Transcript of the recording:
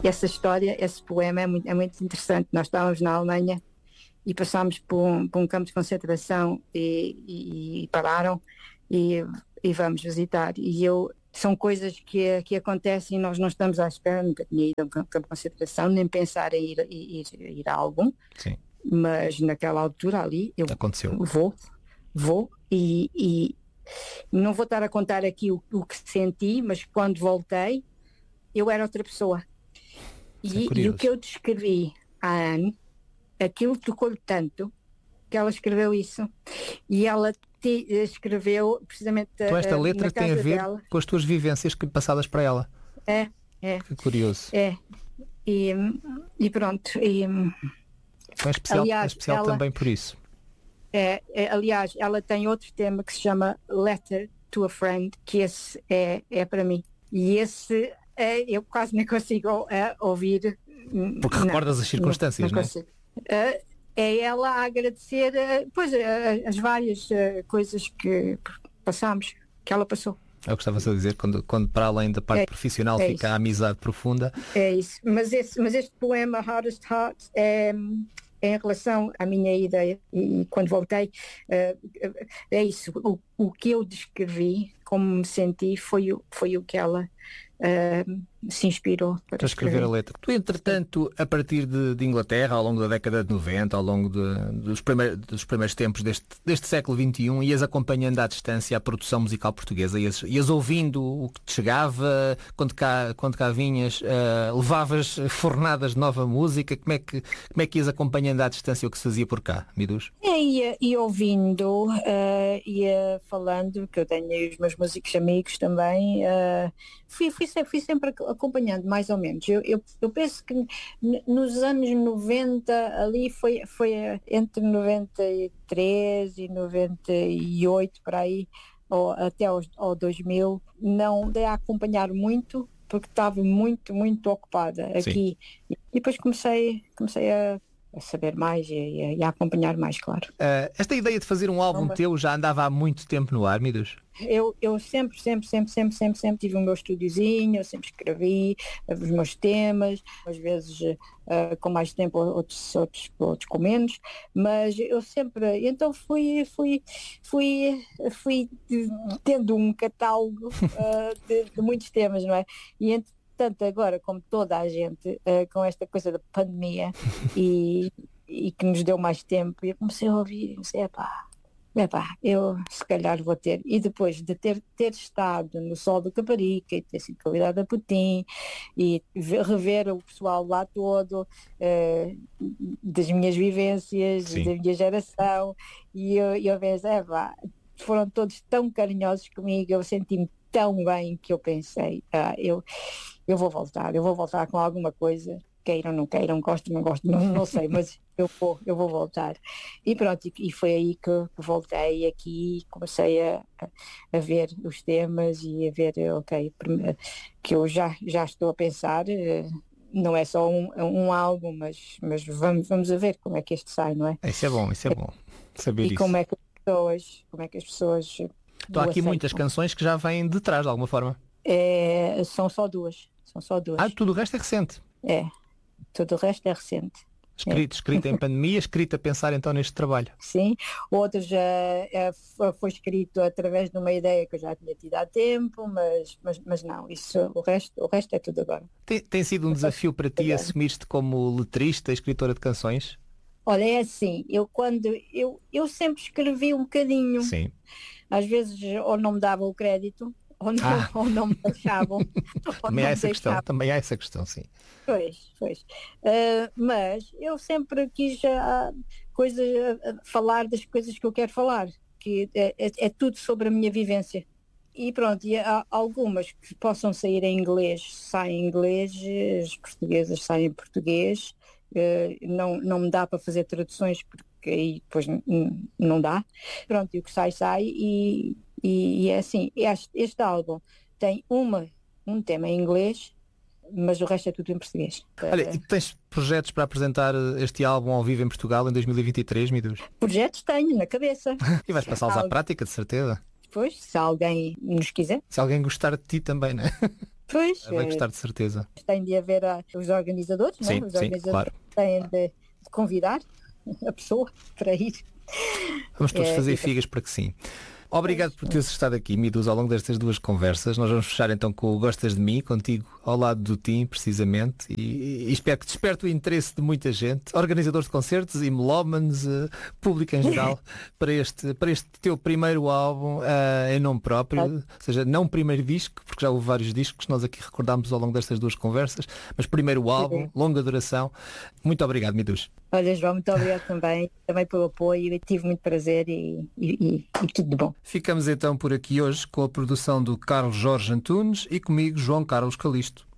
essa história, esse poema é muito interessante. Nós estávamos na Alemanha e passámos por um campo de concentração e pararam e vamos visitar. São coisas que acontecem e nós não estamos à espera. Nunca tinha ido a um campo de concentração, nem pensar em ir a algum. Sim. Mas naquela altura ali eu aconteceu. Vou e não vou estar a contar aqui o que senti, mas quando voltei eu era outra pessoa. E o que eu descrevi à Anne, aquilo tocou-lhe tanto que ela escreveu isso. E ela escreveu precisamente então esta letra tem a ver dela. com as tuas vivências passadas para ela. É. Que curioso. E pronto. Então é especial ela, também por isso. Aliás, ela tem outro tema que se chama Letter to a Friend, que esse é para mim. E esse eu quase nem consigo ouvir. Porque recordas as circunstâncias, não é? É ela a agradecer as várias coisas que passámos, que ela passou. É o que estavas a dizer, quando para além da parte profissional fica isso. A amizade profunda. É isso, mas este poema, Hardest Heart, é em relação à minha ideia, e quando voltei, é isso, o que eu descrevi, como me senti, foi o que ela se inspirou para escrever a letra. Tu, entretanto, a partir de Inglaterra, ao longo da década de 90, ao longo dos primeiros tempos deste século XXI, ias acompanhando à distância a produção musical portuguesa, ias ouvindo o que te chegava, quando cá vinhas, levavas fornadas de nova música. Como é que ias acompanhando à distância o que se fazia por cá, Midus? Ia ouvindo, ia falando, que eu tenho aí os meus músicos amigos também, fui sempre acompanhando, mais ou menos. Eu penso que nos anos 90, ali foi entre 93 e 98, para aí, ou até ao 2000, não dei a acompanhar muito, porque estava muito, muito ocupada aqui. Sim. E depois comecei a saber mais e a acompanhar mais, claro. Esta ideia de fazer um álbum teu já andava há muito tempo no ar, Midus? Eu sempre tive o meu estúdiozinho, eu sempre escrevi os meus temas, às vezes com mais tempo, outros com menos, mas eu sempre, então fui tendo um catálogo de muitos temas, não é? E tanto agora como toda a gente, com esta coisa da pandemia e que nos deu mais tempo, eu comecei a ouvir e comecei, eu se calhar vou ter. E depois de ter estado no Sol do Caparica e ter sido convidada a Putin e rever o pessoal lá todo, das minhas vivências, Sim. Da minha geração, e eu vejo, foram todos tão carinhosos comigo, eu senti-me tão bem que eu pensei, eu vou voltar com alguma coisa, queiram, não queiram, gosto, não sei, mas eu vou voltar. E pronto, e foi aí que voltei aqui, comecei a ver os temas e a ver, que eu já estou a pensar, não é só um álbum, mas vamos a ver como é que este sai, não é? Isso é bom saber e isso. E como é que as pessoas Então há aqui muitas canções que já vêm de trás, de alguma forma. São só duas. Tudo o resto é recente. Tudo o resto é recente. Escrita em pandemia, escrita a pensar então neste trabalho. Sim, outros foi escrito através de uma ideia que eu já tinha tido há tempo, mas não, o resto é tudo agora. Tem sido um desafio para ti assumir-te como letrista, escritora de canções? Olha, é assim, eu sempre escrevi um bocadinho. Sim. Às vezes ou não me davam o crédito, ou não me deixavam. Também há essa questão, sim. Pois. Mas eu sempre quis falar das coisas que eu quero falar, que é tudo sobre a minha vivência. E pronto, e há algumas que possam sair em inglês, saem em inglês, as portuguesas saem em português. Não me dá para fazer traduções porque aí depois não dá. Pronto, e o que sai e é assim, este álbum tem um tema em inglês, mas o resto é tudo em português. Olha, e tens projetos para apresentar este álbum ao vivo em Portugal em 2023, Midus? Projetos tenho na cabeça. E vais passá-los à prática, de certeza. Pois, se alguém nos quiser. Se alguém gostar de ti também, não é? Pois, Vai gostar de certeza. tem de haver os organizadores, não é? Sim, Os sim, organizadores claro. têm de convidar a pessoa para ir. Vamos todos fazer e- figas para que sim. Obrigado por teres estado aqui, Midusa, ao longo destas duas conversas. Nós vamos fechar então com o Gostas de Mim, contigo ao lado do Tim, precisamente, e espero que desperte o interesse de muita gente, organizadores de concertos e melómanos, público em geral, para este teu primeiro álbum em nome próprio, ou seja, não o primeiro disco, porque já houve vários discos que nós aqui recordámos ao longo destas duas conversas, mas primeiro álbum, longa duração. Muito obrigado, Midusa. Olha, João, muito obrigado também pelo apoio. Eu tive muito prazer e tudo de bom. Ficamos então por aqui hoje com a produção do Carlos Jorge Antunes e comigo, João Carlos Calisto.